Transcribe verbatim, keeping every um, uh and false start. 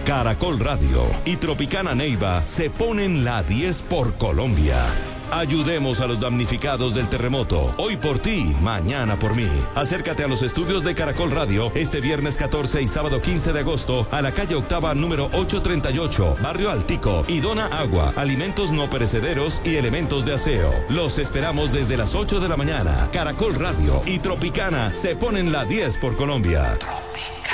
Caracol Radio y Tropicana Neiva se ponen la diez por Colombia. Ayudemos a los damnificados del terremoto. Hoy por ti, mañana por mí. Acércate a los estudios de Caracol Radio este viernes catorce y sábado quince de agosto a la calle Octava número ochocientos treinta y ocho, Barrio Altico, y dona agua, alimentos no perecederos y elementos de aseo. Los esperamos desde las ocho de la mañana. Caracol Radio y Tropicana se ponen la diez por Colombia. Tropicana.